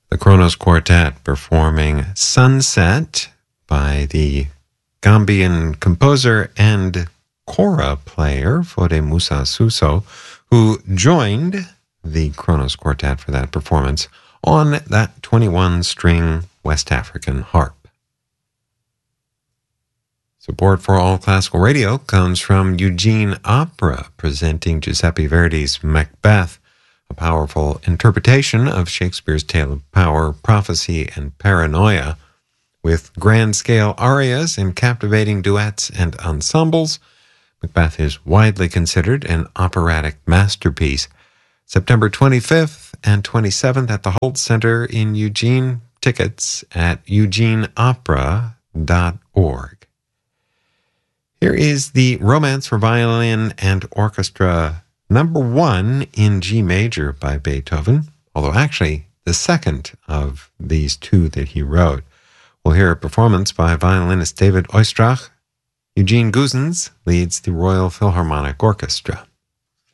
The Kronos Quartet performing Sunset by the Gambian composer and kora player Fode Musa Suso, who joined the Kronos Quartet for that performance on that 21-string West African harp. Support for All Classical Radio comes from Eugene Opera, presenting Giuseppe Verdi's Macbeth, a powerful interpretation of Shakespeare's tale of power, prophecy, and paranoia, with grand-scale arias and captivating duets and ensembles. Macbeth is widely considered an operatic masterpiece. September 25th and 27th at the Holt Center in Eugene. Tickets at eugeneopera.org. Here is the Romance for Violin and Orchestra number 1 in G major by Beethoven, although actually the second of these two that he wrote. We'll hear a performance by violinist David Oistrakh. Eugene Guzens leads the Royal Philharmonic Orchestra.